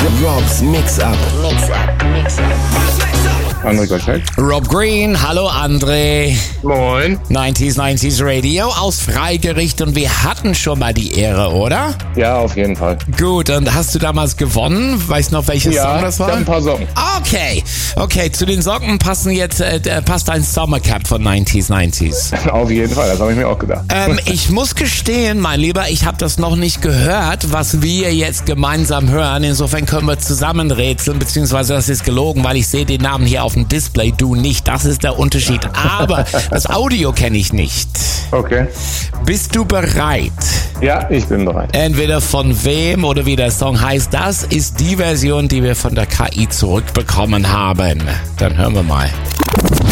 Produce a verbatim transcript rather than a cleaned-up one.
Rob's Mix-Up. Mix-Up, Mix-Up. André Gottschalk. Rob Green, hallo André. Moin. neunziger neunziger Radio aus Freigericht und wir hatten schon mal die Ehre, oder? Ja, auf jeden Fall. Gut, und hast du damals gewonnen? Weißt du noch, welches Ja, Song das war? ich hab ein paar Socken. Okay, okay, zu den Socken passen jetzt, äh, passt ein Summercap von neunziger neunziger. Auf jeden Fall, das habe ich mir auch gedacht. Ähm, ich muss gestehen, mein Lieber, ich habe das noch nicht gehört, was wir jetzt gemeinsam hören. Insofern können wir zusammen rätseln, beziehungsweise das ist gelogen, weil ich sehe den Namen hier auf dem Display, du nicht. Das ist der Unterschied. Aber das Audio kenne ich nicht. Okay. Bist du bereit? Ja, ich bin bereit. Entweder von wem oder wie der Song heißt, das ist die Version, die wir von der K I zurückbekommen haben. Dann hören wir mal.